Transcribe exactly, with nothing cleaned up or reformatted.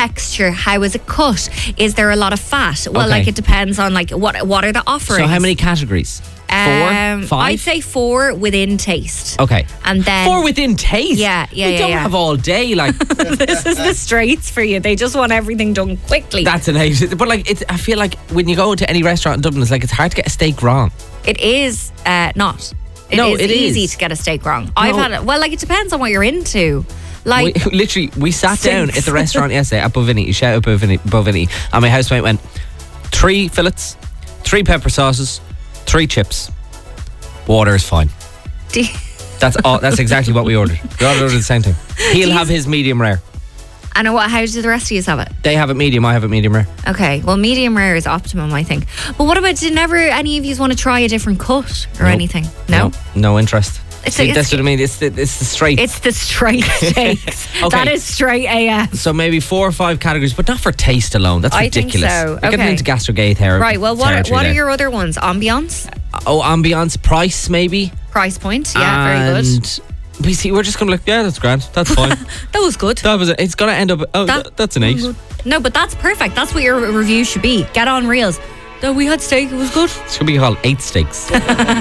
texture? How is it cut? Is there a lot of fat? Well, Okay. like it depends on like what what are the offerings. So how many categories? Um, Four? Five? I'd say four within taste. Okay. And then Four within taste? Yeah, yeah, We yeah, don't yeah. have all day, like... This is the straights for you. They just want everything done quickly. That's an eight. But like, it's, I feel like when you go to any restaurant in Dublin, it's like it's hard to get a steak wrong. It is uh, not. It No, is it easy is. to get a steak wrong. I've had it. Well, like it depends on what you're into. Like We, literally, we sat down Stinks. at the restaurant yesterday at Bovini, shout out Bovini, Bovini, and my housemate went, three fillets, three pepper sauces, three chips. Water is fine. do- That's all. That's exactly what we ordered. We all ordered the same thing. He'll you- have his medium rare. and what? How do the rest of you have it? They have it medium, I have it medium rare. Okay. Well, medium rare is optimum, I think. But what about? Did never any of you want to try a different cut or Nope. anything? No. No, no interest. It's See, like- that's it's- what I mean. It's the, it's the straight. It's the straight steaks. Okay. That is straight A F. So maybe four or five categories, but not for taste alone. That's I think ridiculous. so. We're getting Okay. into gastrogate here. Right. Well, what are, territory what are there. your other ones? Ambiance, Oh, ambiance, price, maybe. price point. Yeah, very good. And we see. We're just gonna be like, yeah, that's grand. That's fine. That was good. that was it. It's gonna end up. Oh, That- th- that's an eight. No, but that's perfect. That's what your review should be. Get on reels. No, we had steak. It was good. Should be called eight steaks.